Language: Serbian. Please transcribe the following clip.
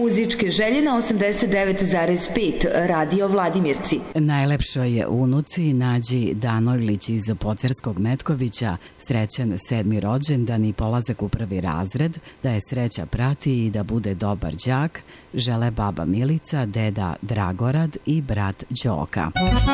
Muzičke želje na 89,5 Radio Vladimirci. Najlepšoj unuci Nađi Danojlić iz Pocerskog Metkovića srećan 7. rođendan i polazak u 1. razred, da je sreća prati i da bude dobar đak, žele baba Milica, deda Dragorad i brat Đoka.